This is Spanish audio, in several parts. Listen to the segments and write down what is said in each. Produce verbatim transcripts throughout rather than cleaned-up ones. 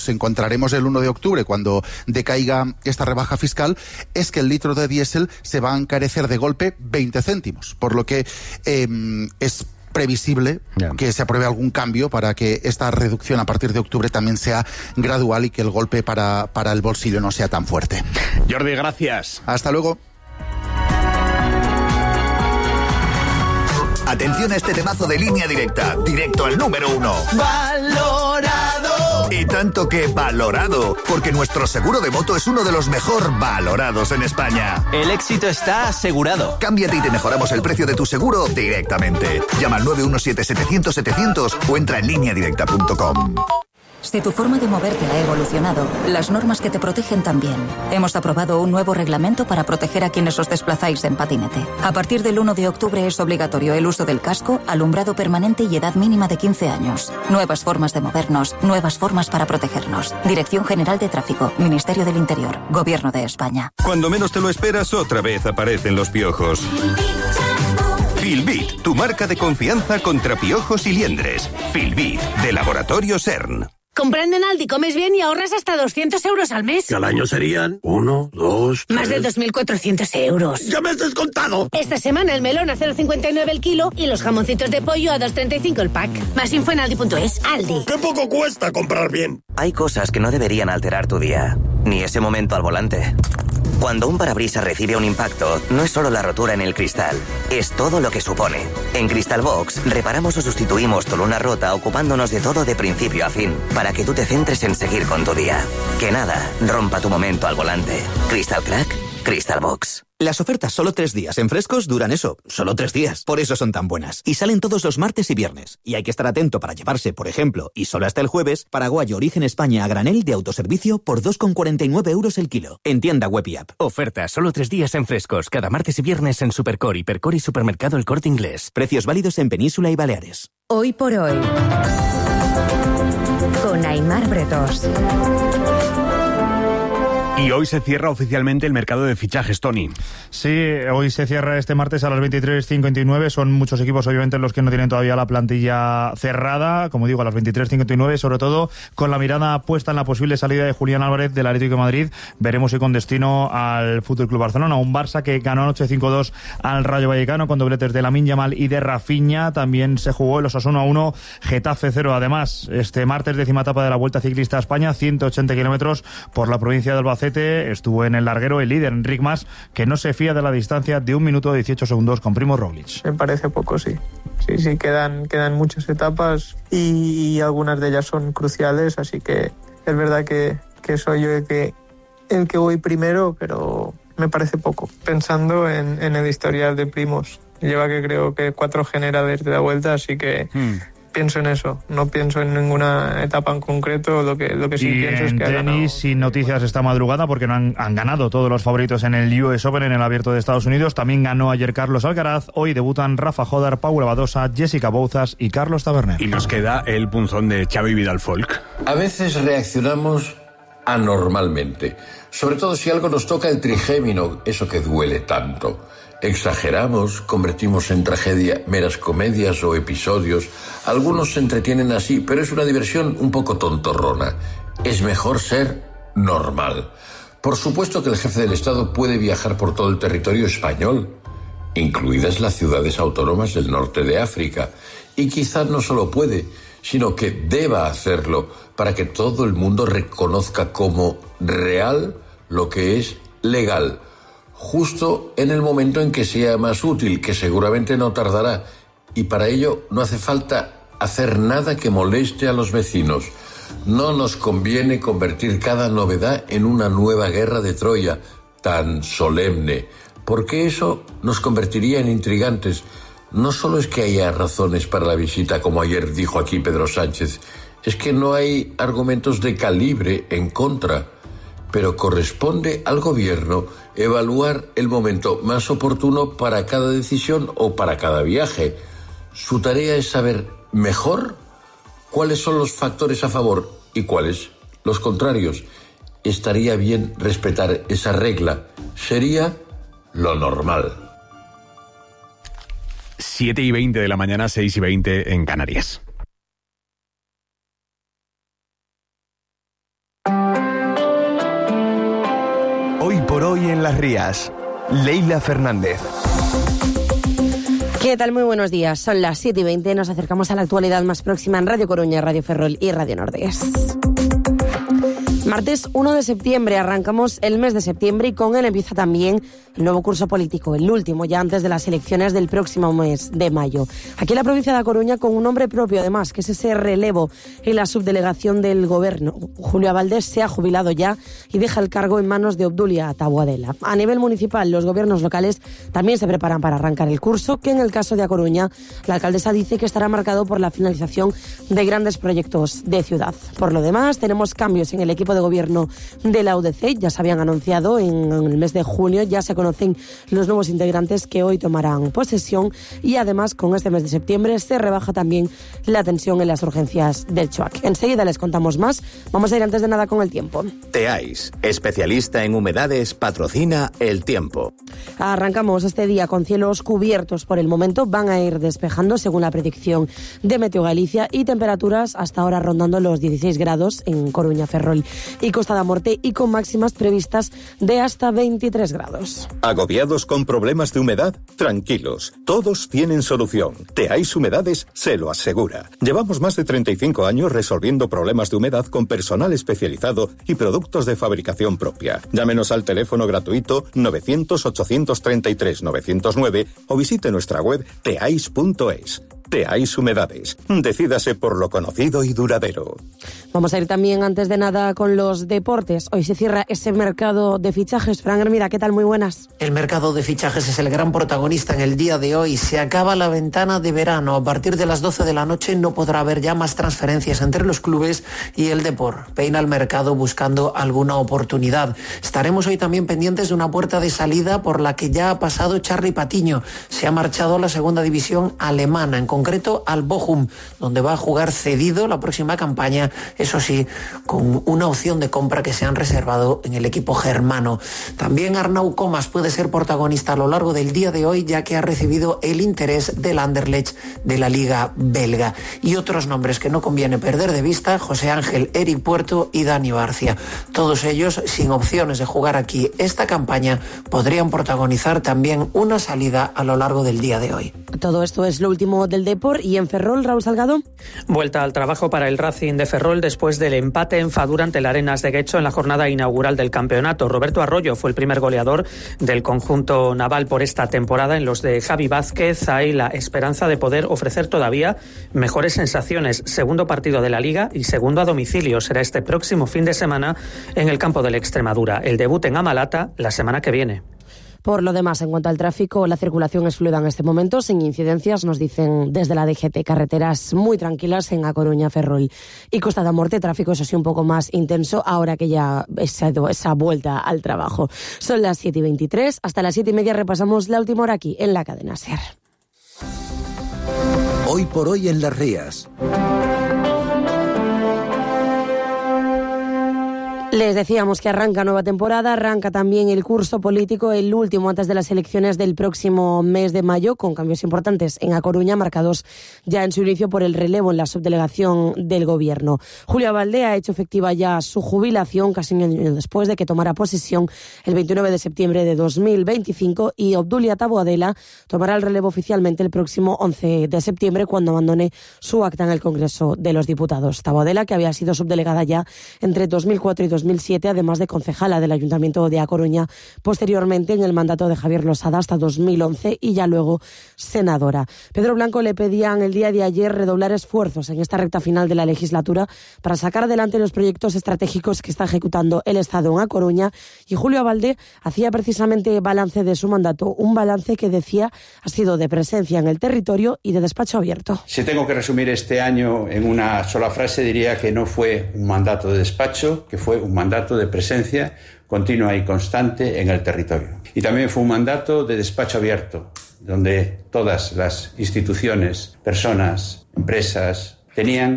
encontraremos el uno de octubre, cuando decaiga esta rebaja fiscal, es que el litro de diésel se va a encarecer de golpe veinte céntimos, por lo que eh, es previsible yeah. que se apruebe algún cambio para que esta reducción a partir de octubre también sea gradual y que el golpe para, para el bolsillo no sea tan fuerte. Jordi, gracias. Hasta luego. Atención a este temazo de Línea Directa, directo al número uno. ¡Valorado! Y tanto que valorado, porque nuestro seguro de moto es uno de los mejor valorados en España. El éxito está asegurado. Cámbiate y te mejoramos el precio de tu seguro directamente. Llama al nueve uno siete setecientos setecientos o entra en línea directa punto com. Si tu forma de moverte ha evolucionado, las normas que te protegen también. Hemos aprobado un nuevo reglamento para proteger a quienes os desplazáis en patinete. A partir del uno de octubre es obligatorio el uso del casco, alumbrado permanente y edad mínima de quince años. Nuevas formas de movernos, nuevas formas para protegernos. Dirección General de Tráfico, Ministerio del Interior, Gobierno de España. Cuando menos te lo esperas, otra vez aparecen los piojos. Filbit, tu marca de confianza contra piojos y liendres. Filbit, de Laboratorio CERN. Comprando en Aldi comes bien y ahorras hasta doscientos euros al mes. Que al año serían uno, dos, tres... Más de dos mil cuatrocientos euros. ¡Ya me has descontado! Esta semana el melón a cero coma cincuenta y nueve el kilo y los jamoncitos de pollo a dos coma treinta y cinco el pack. Más info en aldi punto es. Aldi. ¡Qué poco cuesta comprar bien! Hay cosas que no deberían alterar tu día, ni ese momento al volante. Cuando un parabrisas recibe un impacto, no es solo la rotura en el cristal, es todo lo que supone. En Crystal Box, reparamos o sustituimos tu luna rota ocupándonos de todo de principio a fin, para que tú te centres en seguir con tu día. Que nada rompa tu momento al volante. Crystal Crack, Crystal Box. Las ofertas solo tres días en Frescos duran eso, solo tres días. Por eso son tan buenas. Y salen todos los martes y viernes. Y hay que estar atento para llevarse, por ejemplo, y solo hasta el jueves, Paraguayo Origen España a granel de autoservicio por dos con cuarenta y nueve euros el kilo. En tienda web y app. Oferta solo tres días en Frescos, cada martes y viernes en Supercore, Hipercore y Supermercado El Corte Inglés. Precios válidos en Península y Baleares. Hoy por hoy, con Aimar Bretos. Y hoy se cierra oficialmente el mercado de fichajes, Tony. Sí, hoy se cierra este martes a las veintitrés cincuenta y nueve. Son muchos equipos, obviamente, los que no tienen todavía la plantilla cerrada. Como digo, a las veintitrés cincuenta y nueve, sobre todo con la mirada puesta en la posible salida de Julián Álvarez del Atlético de Madrid. Veremos si con destino al F C Barcelona. Un Barça que ganó anoche cinco dos al Rayo Vallecano con dobletes de Lamine Yamal y de Rafinha. También se jugó el Osasuna uno, Getafe cero. Además, este martes, décima etapa de la Vuelta Ciclista a España, ciento ochenta kilómetros por la provincia de Albacete. Estuvo en el larguero el líder, Enric Mas, que no se fía de la distancia de un minuto dieciocho segundos con Primo Roglic. Me parece poco, sí. Sí, sí, quedan, quedan muchas etapas y, y algunas de ellas son cruciales, así que es verdad que, que soy yo el que, el que voy primero, pero me parece poco. Pensando en, en el historial de Primos, lleva que creo que cuatro genera desde la Vuelta, así que... Hmm. Pienso en eso, no pienso en ninguna etapa en concreto, lo que, lo que sí y pienso es que... en tenis, sin noticias esta madrugada, porque no han, han ganado todos los favoritos en el U S Open, en el Abierto de Estados Unidos. También ganó ayer Carlos Alcaraz, hoy debutan Rafa Jodar, Paula Badosa, Jessica Bouzas y Carlos Taberner. Y nos queda el punzón de Xavi Vidal Folk. A veces reaccionamos anormalmente, sobre todo si algo nos toca el trigémino, eso que duele tanto. Exageramos, convertimos en tragedia meras comedias o episodios. Algunos se entretienen así, pero es una diversión un poco tontorrona. Es mejor ser normal. Por supuesto que el jefe del Estado puede viajar por todo el territorio español, incluidas las ciudades autónomas del norte de África. Y quizás no solo puede, sino que deba hacerlo para que todo el mundo reconozca como real lo que es legal. Justo en el momento en que sea más útil, que seguramente no tardará, y para ello no hace falta hacer nada que moleste a los vecinos. No nos conviene convertir cada novedad en una nueva guerra de Troya, tan solemne, porque eso nos convertiría en intrigantes. No solo es que haya razones para la visita, como ayer dijo aquí Pedro Sánchez, es que no hay argumentos de calibre en contra, pero corresponde al gobierno evaluar el momento más oportuno para cada decisión o para cada viaje. Su tarea es saber mejor cuáles son los factores a favor y cuáles los contrarios. Estaría bien respetar esa regla. Sería lo normal. siete y veinte de la mañana, seis y veinte en Canarias. hoy en Las Rías. Leila Fernández. ¿Qué tal? Muy buenos días. Son las siete y veinte. Nos acercamos a la actualidad más próxima en Radio Coruña, Radio Ferrol y Radio Nordés. Martes uno de septiembre, arrancamos el mes de septiembre y con él empieza también el nuevo curso político, el último ya antes de las elecciones del próximo mes de mayo. Aquí en la provincia de A Coruña con un nombre propio además, que es ese relevo en la subdelegación del Gobierno. Julio Valdés se ha jubilado ya y deja el cargo en manos de Obdulia Taboadela. A nivel municipal, los gobiernos locales también se preparan para arrancar el curso, que en el caso de A Coruña, la alcaldesa dice que estará marcado por la finalización de grandes proyectos de ciudad. Por lo demás, tenemos cambios en el equipo de gobierno de la U D C, ya se habían anunciado en el mes de junio, ya se conocen los nuevos integrantes que hoy tomarán posesión y además con este mes de septiembre se rebaja también la tensión en las urgencias del Chuac. Enseguida les contamos más, vamos a ir antes de nada con el tiempo. Teais, especialista en humedades, patrocina el tiempo. Arrancamos este día con cielos cubiertos por el momento, van a ir despejando según la predicción de Meteo Galicia y temperaturas hasta ahora rondando los dieciséis grados en Coruña, Ferrol y Costa da Morte y con máximas previstas de hasta veintitrés grados. ¿Agobiados con problemas de humedad? Tranquilos, todos tienen solución. Teais Humedades se lo asegura. Llevamos más de treinta y cinco años resolviendo problemas de humedad con personal especializado y productos de fabricación propia. Llámenos al teléfono gratuito novecientos, ochocientos treinta y tres, novecientos nueve o visite nuestra web teais punto es. Teais Humedades. Decídase por lo conocido y duradero. Vamos a ir también, antes de nada, con los deportes. Hoy se cierra ese mercado de fichajes. Fran Hermida, ¿qué tal? Muy buenas. El mercado de fichajes es el gran protagonista en el día de hoy. Se acaba la ventana de verano. A partir de las doce de la noche no podrá haber ya más transferencias entre los clubes y el Depor. Peina el mercado buscando alguna oportunidad. Estaremos hoy también pendientes de una puerta de salida por la que ya ha pasado Charly Patiño. Se ha marchado a la segunda división alemana, en concreto al Bochum, donde va a jugar cedido la próxima campaña, eso sí, con una opción de compra que se han reservado en el equipo germano. También Arnau Comas puede ser protagonista a lo largo del día de hoy, ya que ha recibido el interés del Anderlecht de la Liga belga. Y otros nombres que no conviene perder de vista: José Ángel, Eric Puerto y Dani Barcia. Todos ellos sin opciones de jugar aquí esta campaña, podrían protagonizar también una salida a lo largo del día de hoy. Todo esto es lo último del Depor. Y en Ferrol, Raúl Salgado. Vuelta al trabajo para el Racing de Ferrol después del empate en Fadura ante el Arenas de Guecho en la jornada inaugural del campeonato. Roberto Arroyo fue el primer goleador del conjunto naval por esta temporada. En los de Javi Vázquez hay la esperanza de poder ofrecer todavía mejores sensaciones. Segundo partido de la Liga y segundo a domicilio. Será este próximo fin de semana en el campo del Extremadura. El debut en Amalata la semana que viene. Por lo demás, en cuanto al tráfico, la circulación es fluida en este momento, sin incidencias, nos dicen desde la D G T. Carreteras muy tranquilas en A Coruña, Ferrol y Costa da Morte. Tráfico, eso sí, un poco más intenso ahora que ya esa, esa vuelta al trabajo. Son las siete y veintitrés. Hasta las siete y media repasamos la última hora aquí en la cadena SER. Hoy por hoy en Las Rías. Les decíamos que arranca nueva temporada, arranca también el curso político, el último antes de las elecciones del próximo mes de mayo, con cambios importantes en A Coruña, marcados ya en su inicio por el relevo en la subdelegación del Gobierno. Julio Valdés ha hecho efectiva ya su jubilación casi un año después de que tomara posesión el veintinueve de septiembre de dos mil veinticinco, y Obdulia Taboadela tomará el relevo oficialmente el próximo once de septiembre, cuando abandone su acta en el Congreso de los Diputados. Taboadela, que había sido subdelegada ya entre dos mil cuatro y dos mil siete, además de concejala del Ayuntamiento de A Coruña, posteriormente en el mandato de Javier Losada hasta dos mil once y ya luego senadora. Pedro Blanco le pedían el día de ayer redoblar esfuerzos en esta recta final de la legislatura para sacar adelante los proyectos estratégicos que está ejecutando el Estado en A Coruña, y Julio Valdés hacía precisamente balance de su mandato, un balance que decía ha sido de presencia en el territorio y de despacho abierto. Si tengo que resumir este año en una sola frase, diría que no fue un mandato de despacho, que fue un mandato de presencia continua y constante en el territorio. Y también fue un mandato de despacho abierto, donde todas las instituciones, personas, empresas tenían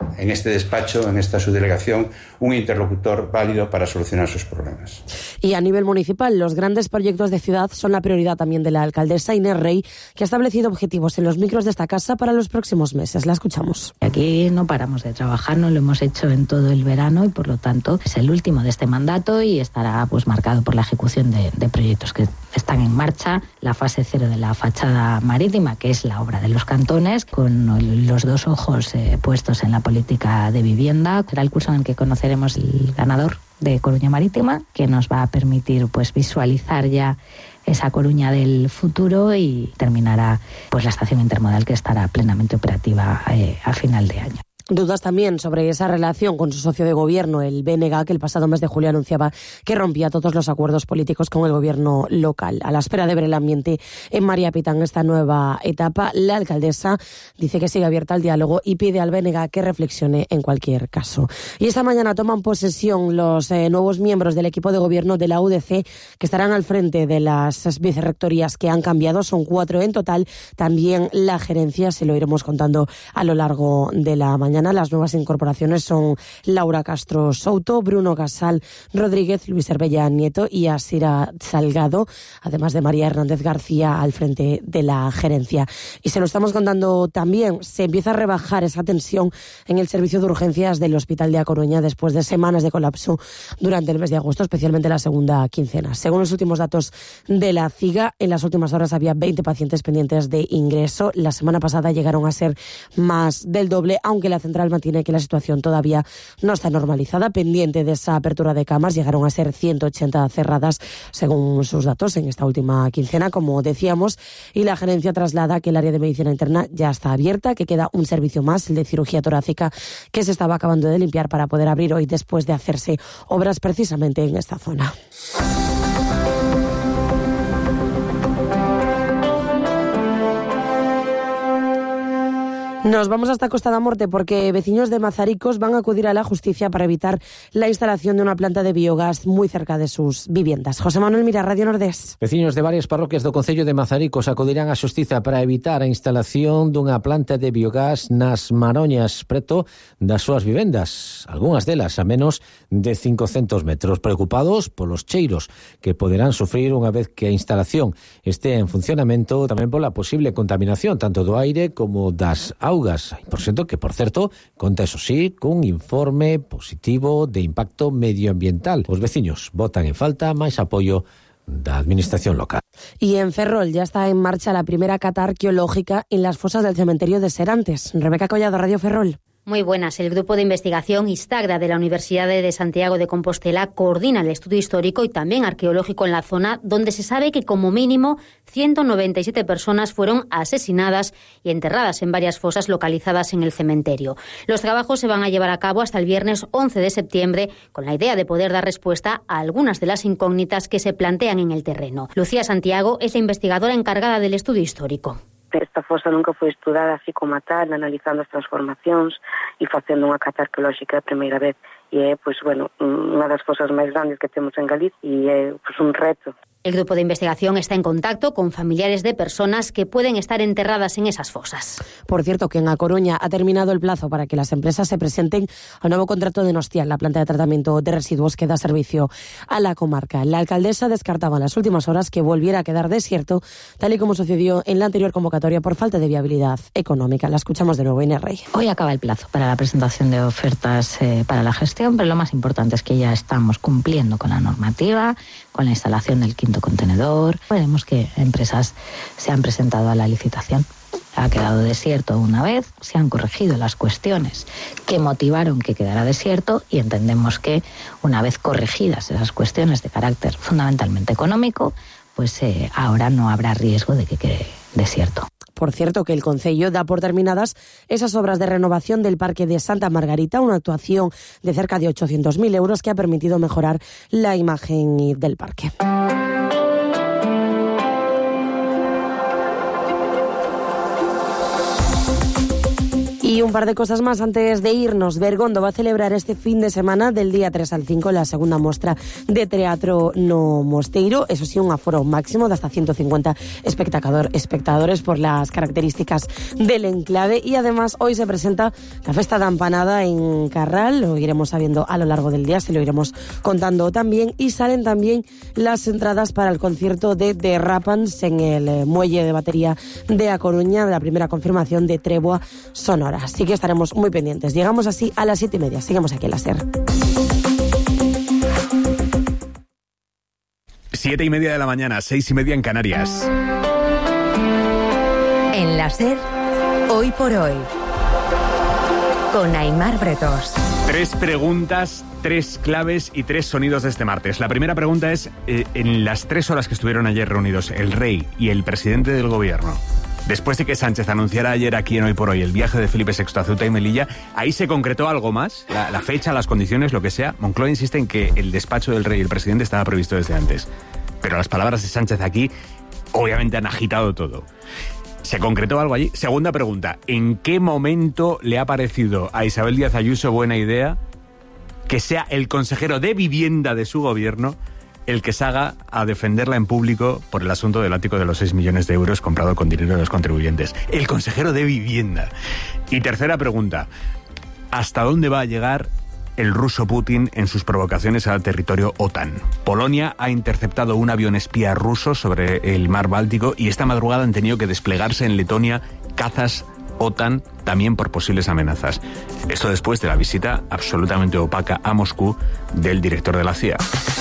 en este despacho, en esta subdelegación, un interlocutor válido para solucionar sus problemas. Y a nivel municipal, los grandes proyectos de ciudad son la prioridad también de la alcaldesa Inés Rey, que ha establecido objetivos en los micros de esta casa para los próximos meses. La escuchamos. Aquí no paramos de trabajar, no lo hemos hecho en todo el verano y por lo tanto es el último de este mandato y estará pues marcado por la ejecución de, de proyectos que están en marcha. La fase cero de la fachada marítima, que es la obra de los cantones, con los dos ojos eh, puestos en la política de vivienda. Será el curso en el que conoceremos el ganador de Coruña Marítima, que nos va a permitir pues visualizar ya esa Coruña del futuro y terminará pues la estación intermodal, que estará plenamente operativa eh, a final de año. Dudas también sobre esa relación con su socio de gobierno, el B N G, que el pasado mes de julio anunciaba que rompía todos los acuerdos políticos con el gobierno local. A la espera de ver el ambiente en María Pita en esta nueva etapa, la alcaldesa dice que sigue abierta al diálogo y pide al B N G que reflexione en cualquier caso. Y esta mañana toman posesión los eh, nuevos miembros del equipo de gobierno de la U D C, que estarán al frente de las vicerrectorías que han cambiado. Son cuatro en total. También la gerencia, se lo iremos contando a lo largo de la mañana. Las nuevas incorporaciones son Laura Castro Souto, Bruno Casal Rodríguez, Luis Herbella Nieto y Asira Salgado, además de María Hernández García al frente de la gerencia. Y se lo estamos contando también, se empieza a rebajar esa tensión en el servicio de urgencias del Hospital de A Coruña después de semanas de colapso durante el mes de agosto, especialmente la segunda quincena. Según los últimos datos de la CIGA, en las últimas horas había veinte pacientes pendientes de ingreso. La semana pasada llegaron a ser más del doble, aunque la central mantiene que la situación todavía no está normalizada. Pendiente de esa apertura de camas, llegaron a ser ciento ochenta cerradas según sus datos en esta última quincena, como decíamos, y la gerencia traslada que el área de medicina interna ya está abierta, que queda un servicio más, el de cirugía torácica, que se estaba acabando de limpiar para poder abrir hoy después de hacerse obras precisamente en esta zona. Nos vamos hasta Costa da Morte porque vecinos de Mazaricos van a acudir a la justicia para evitar la instalación de una planta de biogás muy cerca de sus viviendas. José Manuel Mira, Radio Nordés. Vecinos de varias parroquias do concello de Mazaricos acudirán á xustiza para evitar a instalación dunha planta de biogás nas Maroñas, preto das súas vivendas, algunhas delas a menos de cincocentos metros, preocupados polos cheiros que poderán sufrir unha vez que a instalación este en funcionamento, tamén pola posible contaminación tanto do aire como das augas. Augas, por cierto, que por certo conta, eso sí, cun informe positivo de impacto medioambiental. Os veciños votan en falta máis apoio da administración local. Y en Ferrol ya está en marcha la primera cata arqueológica en las fosas del cementerio de Serantes. Rebeca Collado, Radio Ferrol. Muy buenas. El grupo de investigación Istagra de la Universidad de Santiago de Compostela coordina el estudio histórico y también arqueológico en la zona, donde se sabe que como mínimo ciento noventa y siete personas fueron asesinadas y enterradas en varias fosas localizadas en el cementerio. Los trabajos se van a llevar a cabo hasta el viernes once de septiembre, con la idea de poder dar respuesta a algunas de las incógnitas que se plantean en el terreno. Lucía Santiago es la investigadora encargada del estudio histórico. Esta fosa nunca foi estudada así como a tal, analizando as transformacións e facendo unha cata arqueolóxica a primeira vez. E é, pois, bueno, unha das fosas máis grandes que temos en Galicia e é, pois, un reto. El grupo de investigación está en contacto con familiares de personas que pueden estar enterradas en esas fosas. Por cierto, que en A Coruña ha terminado el plazo para que las empresas se presenten al nuevo contrato de Nostial, la planta de tratamiento de residuos que da servicio a la comarca. La alcaldesa descartaba en las últimas horas que volviera a quedar desierto, tal y como sucedió en la anterior convocatoria por falta de viabilidad económica. La escuchamos de nuevo, Inés Rey. Hoy acaba el plazo para la presentación de ofertas eh, para la gestión, pero lo más importante es que ya estamos cumpliendo con la normativa, con la instalación del quinto contenedor. Veremos qué empresas se han presentado a la licitación. Ha quedado desierto una vez, se han corregido las cuestiones que motivaron que quedara desierto y entendemos que una vez corregidas esas cuestiones de carácter fundamentalmente económico, pues eh, ahora no habrá riesgo de que quede desierto. Por cierto, que el Concello da por terminadas esas obras de renovación del Parque de Santa Margarita, una actuación de cerca de ochocientos mil euros que ha permitido mejorar la imagen del parque. Y un par de cosas más antes de irnos. Bergondo va a celebrar este fin de semana, del día tres al cinco, la segunda muestra de teatro no mosteiro. Eso sí, un aforo máximo de hasta ciento cincuenta espectador, espectadores por las características del enclave. Y además hoy se presenta la Festa da Empanada en Carral. Lo iremos sabiendo a lo largo del día, se lo iremos contando también. Y salen también las entradas para el concierto de The Rapans en el eh, muelle de batería de A Coruña, de la primera confirmación de Tregua Sonora. Así que estaremos muy pendientes. Llegamos así a las siete y media. Seguimos aquí en la SER. Siete y media de la mañana, seis y media en Canarias. En la SER, hoy por hoy, con Aimar Bretos. Tres preguntas, tres claves y tres sonidos de este martes. La primera pregunta es, eh, en las tres horas que estuvieron ayer reunidos el rey y el presidente del gobierno, después de que Sánchez anunciara ayer aquí en Hoy por Hoy el viaje de Felipe sexto a Ceuta y Melilla, ¿ahí se concretó algo más? La, la fecha, las condiciones, lo que sea. Moncloa insiste en que el despacho del rey y el presidente estaba previsto desde antes. Pero las palabras de Sánchez aquí obviamente han agitado todo. ¿Se concretó algo allí? Segunda pregunta, ¿en qué momento le ha parecido a Isabel Díaz Ayuso buena idea que sea el consejero de vivienda de su gobierno el que salga a defenderla en público por el asunto del ático de los seis millones de euros comprado con dinero de los contribuyentes? El consejero de vivienda. Y tercera pregunta, ¿hasta dónde va a llegar el ruso Putin en sus provocaciones al territorio OTAN? Polonia ha interceptado un avión espía ruso sobre el mar Báltico y esta madrugada han tenido que desplegarse en Letonia cazas OTAN también por posibles amenazas. Esto después de la visita absolutamente opaca a Moscú del director de la C I A.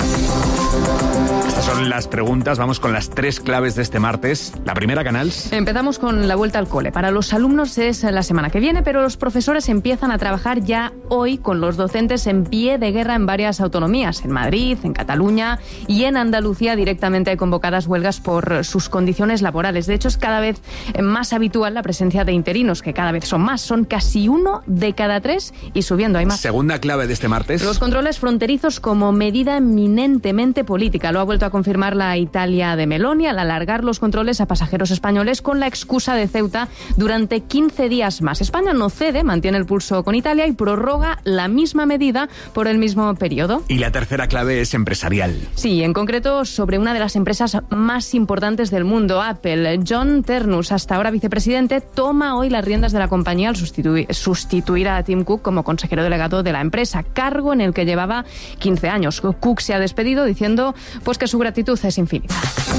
Estas son las preguntas. Vamos con las tres claves de este martes. La primera, Canals. Empezamos con la vuelta al cole. Para los alumnos es la semana que viene, pero los profesores empiezan a trabajar ya hoy con los docentes en pie de guerra en varias autonomías. En Madrid, en Cataluña y en Andalucía directamente hay convocadas huelgas por sus condiciones laborales. De hecho, es cada vez más habitual la presencia de interinos, que cada vez son más. Son casi uno de cada tres y subiendo. Hay más. Segunda clave de este martes. Los controles fronterizos como medida eminentemente política. Lo ha vuelto a confirmar la Italia de Meloni al alargar los controles a pasajeros españoles con la excusa de Ceuta durante quince días más. España no cede, mantiene el pulso con Italia y prorroga la misma medida por el mismo periodo. Y la tercera clave es empresarial. Sí, en concreto sobre una de las empresas más importantes del mundo, Apple. John Ternus, hasta ahora vicepresidente, toma hoy las riendas de la compañía al sustituir, sustituir a Tim Cook como consejero delegado de la empresa, cargo en el que llevaba quince años. Cook se ha despedido diciendo pues que su gratitud es infinita.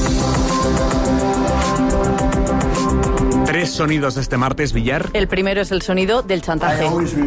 Tres sonidos de este martes, Villar. El primero es el sonido del chantaje.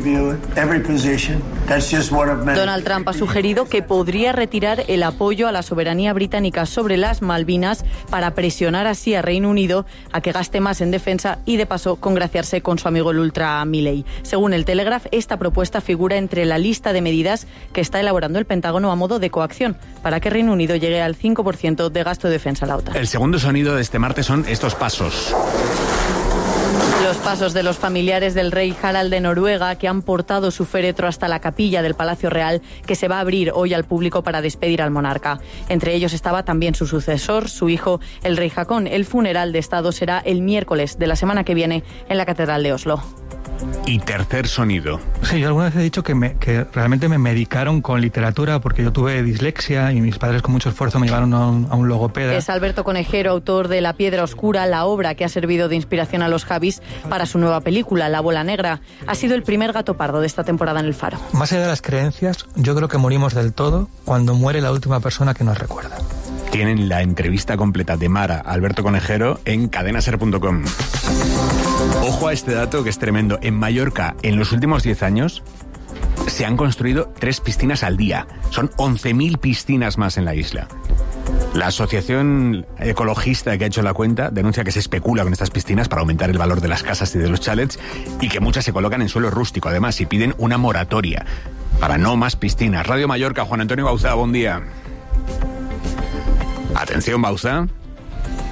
Donald Trump ha sugerido que podría retirar el apoyo a la soberanía británica sobre las Malvinas para presionar así a Reino Unido a que gaste más en defensa y de paso congraciarse con su amigo el ultra Milley. Según el Telegraph, esta propuesta figura entre la lista de medidas que está elaborando el Pentágono a modo de coacción para que Reino Unido llegue al cinco por ciento de gasto de defensa a la OTAN. El segundo sonido de este martes son estos pasos. Los pasos de los familiares del rey Harald de Noruega, que han portado su féretro hasta la capilla del Palacio Real, que se va a abrir hoy al público para despedir al monarca. Entre ellos estaba también su sucesor, su hijo, el rey Haakon. El funeral de Estado será el miércoles de la semana que viene en la Catedral de Oslo. Y tercer sonido. Sí, yo alguna vez he dicho que, me, que realmente me medicaron con literatura porque yo tuve dislexia y mis padres con mucho esfuerzo me llevaron a un, a un logopeda. Es Alberto Conejero, autor de La Piedra Oscura, la obra que ha servido de inspiración a los Javis para su nueva película, La Bola Negra. Ha sido el primer gato pardo de esta temporada en El Faro. Más allá de las creencias, yo creo que morimos del todo cuando muere la última persona que nos recuerda. Tienen la entrevista completa de Mara Alberto Conejero en cadenaser punto com. Ojo a este dato que es tremendo. En Mallorca, en los últimos diez años, se han construido tres piscinas al día. Son once mil piscinas más en la isla. La asociación ecologista que ha hecho la cuenta denuncia que se especula con estas piscinas para aumentar el valor de las casas y de los chalets y que muchas se colocan en suelo rústico, además, y piden una moratoria para no más piscinas. Radio Mallorca, Juan Antonio Bauzá, buen día. Atención, Bauzá. Bueno.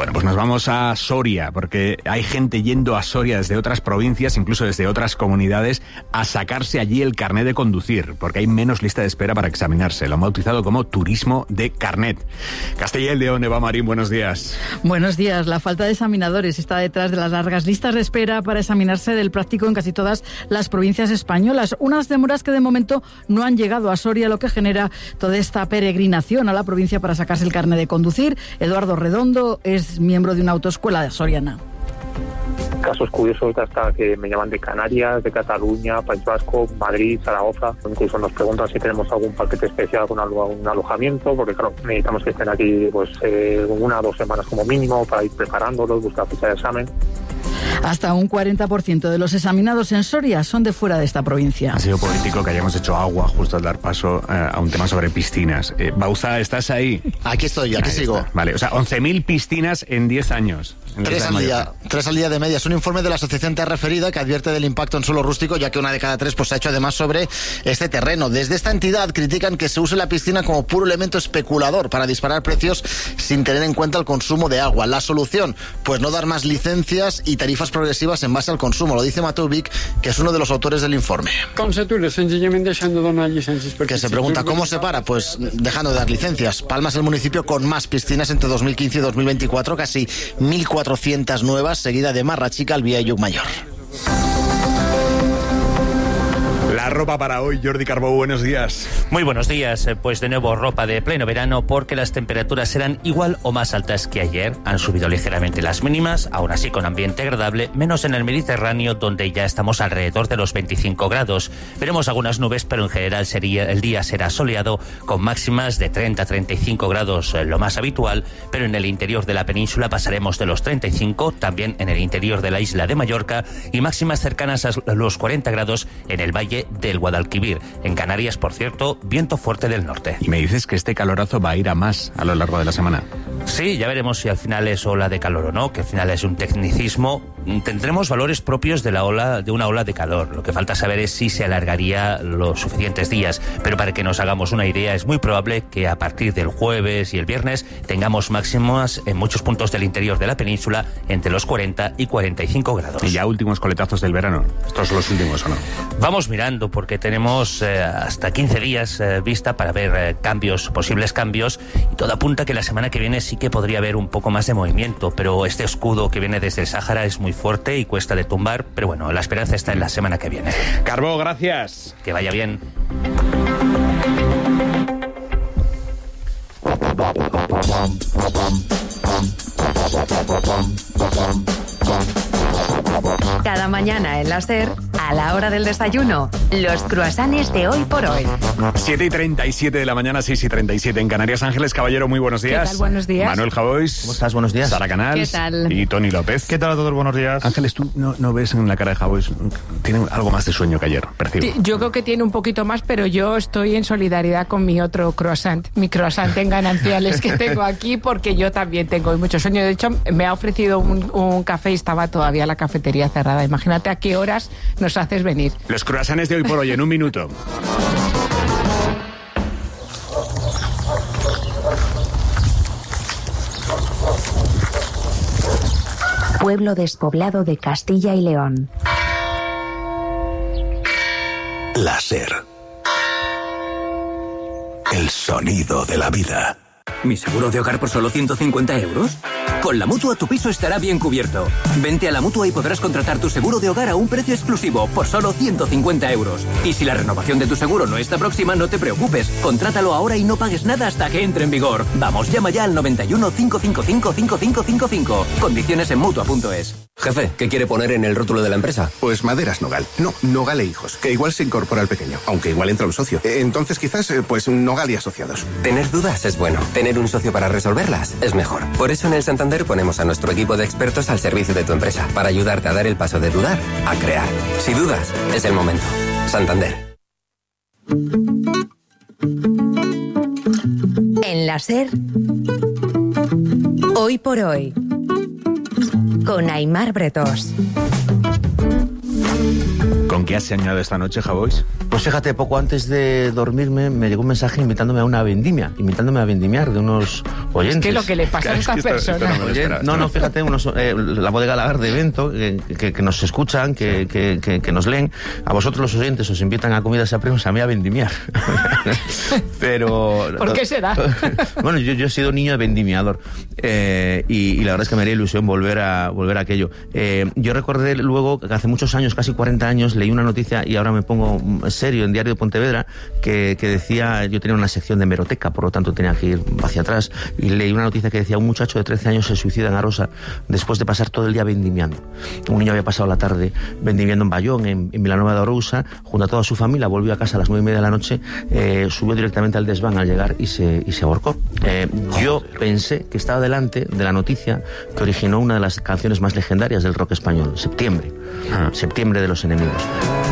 Bueno, pues nos vamos a Soria, porque hay gente yendo a Soria desde otras provincias, incluso desde otras comunidades, a sacarse allí el carnet de conducir, porque hay menos lista de espera para examinarse. Lo han bautizado como turismo de carnet. Castilla y León, Eva Marín, buenos días. Buenos días. La falta de examinadores está detrás de las largas listas de espera para examinarse del práctico en casi todas las provincias españolas. Unas demoras que de momento no han llegado a Soria, lo que genera toda esta peregrinación a la provincia para sacarse el carnet de conducir. Eduardo Redondo es miembro de una autoescuela de soriana. Casos curiosos hasta que me llaman de Canarias, de Cataluña, País Vasco, Madrid, Zaragoza. Incluso nos preguntan si tenemos algún paquete especial con algún alojamiento, porque claro, necesitamos que estén aquí pues eh, una o dos semanas como mínimo para ir preparándolos, buscar fecha de examen. Hasta un cuarenta por ciento de los examinados en Soria son de fuera de esta provincia. Ha sido político que hayamos hecho agua justo al dar paso eh, a un tema sobre piscinas. Eh, Bauza, ¿estás ahí? Aquí estoy, aquí ahí sigo. Está. Vale, o sea, once mil piscinas en diez años. En Tres al día, tres al día de media. Es un informe de la asociación Terra Ferida que advierte del impacto en suelo rústico, ya que una de cada tres pues, se ha hecho además sobre este terreno. Desde esta entidad critican que se use la piscina como puro elemento especulador para disparar precios sin tener en cuenta el consumo de agua. La solución, pues no dar más licencias y tarifas progresivas en base al consumo. Lo dice Mateu Vic, que es uno de los autores del informe. Que se pregunta cómo se para, pues dejando de dar licencias. Palma es el municipio con más piscinas entre dos mil quince y dos mil veinticuatro, casi mil cuatrocientas nuevas, seguida de Marrachica, Albía y Llucmayor. La ropa para hoy, Jordi Carbó, buenos días. Muy buenos días, pues de nuevo ropa de pleno verano porque las temperaturas serán igual o más altas que ayer. Han subido ligeramente las mínimas, aún así con ambiente agradable, menos en el Mediterráneo donde ya estamos alrededor de los veinticinco grados. Veremos algunas nubes, pero en general sería, el día será soleado con máximas de treinta a treinta y cinco grados, lo más habitual, pero en el interior de la península pasaremos de los treinta y cinco, también en el interior de la isla de Mallorca y máximas cercanas a los cuarenta grados en el valle del Guadalquivir. En Canarias, por cierto, viento fuerte del norte. Y me dices que este calorazo va a ir a más a lo largo de la semana. Sí, ya veremos si al final es ola de calor o no, que al final es un tecnicismo. Tendremos valores propios de la ola, de una ola de calor. Lo que falta saber es si se alargaría los suficientes días. Pero para que nos hagamos una idea, es muy probable que a partir del jueves y el viernes tengamos máximas en muchos puntos del interior de la península entre los cuarenta y cuarenta y cinco grados. Y ya últimos coletazos del verano. ¿Estos son los últimos o no? Vamos mirando porque tenemos eh, hasta quince días eh, vista para ver eh, cambios, posibles cambios, y todo apunta que la semana que viene sí que podría haber un poco más de movimiento, pero este escudo que viene desde el Sáhara es muy fuerte y cuesta de tumbar, pero bueno, la esperanza está en la semana que viene. Carbó, gracias. Que vaya bien. Cada mañana en la SER, a la hora del desayuno, los cruasanes de hoy por hoy. siete y treinta y siete de la mañana, seis y treinta y siete en Canarias. Ángeles Caballero, muy buenos días. ¿Qué tal? Buenos días. Manuel Javois. ¿Cómo estás? Buenos días. Sara Canals. ¿Qué tal? Y Tony López. ¿Qué tal a todos? Buenos días. Ángeles, tú no, no ves en la cara de Javois, tiene algo más de sueño que ayer, percibo. Yo creo que tiene un poquito más, pero yo estoy en solidaridad con mi otro croissant, mi croissant en gananciales que tengo aquí, porque yo también tengo mucho sueño. De hecho, me ha ofrecido un, un café y estaba todavía la cafetería cerrada. Imagínate a qué horas nos haces venir. Los croissants de hoy por hoy, en un minuto. Pueblo despoblado de Castilla y León. La SER. El sonido de la vida. ¿Mi seguro de hogar por solo ciento cincuenta euros? Con la Mutua tu piso estará bien cubierto. Vente a la Mutua y podrás contratar tu seguro de hogar a un precio exclusivo por solo ciento cincuenta euros. Y si la renovación de tu seguro no está próxima, no te preocupes. Contrátalo ahora y no pagues nada hasta que entre en vigor. Vamos, llama ya al noventa y uno, cinco cinco cinco, cinco cinco cinco cinco. Condiciones en Mutua punto es. Jefe, ¿qué quiere poner en el rótulo de la empresa? Pues Maderas Nogal. No, Nogal e Hijos, que igual se incorpora el pequeño, aunque igual entra un socio. Entonces quizás, pues Nogal y Asociados. Tener dudas es bueno. Tener un socio para resolverlas es mejor. Por eso en el Santander ponemos a nuestro equipo de expertos al servicio de tu empresa, para ayudarte a dar el paso de dudar a crear. Si dudas, es el momento. Santander. En la SER, hoy por hoy, con Aimar Bretós. ¿Con qué has soñado esta noche, Javois? Pues fíjate, poco antes de dormirme me llegó un mensaje invitándome a una vendimia, invitándome a vendimiar de unos oyentes. Es que lo que le pasa a estas personas. No, no, fíjate, unos, eh, la bodega Lagar de evento, que, que, que nos escuchan, que, que, que, que nos leen. A vosotros los oyentes os invitan a comidas a premios, a mí a vendimiar. Pero... ¿Por qué será? Bueno, yo, yo he sido niño de vendimiador eh, y, y la verdad es que me haría ilusión volver a, volver a aquello. Eh, yo recordé luego que hace muchos años, casi cuarenta años, leí una noticia y ahora me pongo serio en Diario de Pontevedra que, que decía, yo tenía una sección de hemeroteca, por lo tanto tenía que ir hacia atrás, y leí una noticia que decía un muchacho de trece años se suicida en Arosa después de pasar todo el día vendimiando. Un niño había pasado la tarde vendimiando en Bayón, en, en Vilanova de Arousa, junto a toda su familia, volvió a casa a las nueve y media de la noche, eh, subió directamente al desván al llegar y se, y se ahorcó. Eh, yo pensé que estaba delante de la noticia que originó una de las canciones más legendarias del rock español, Septiembre, Septiembre de los Enemigos.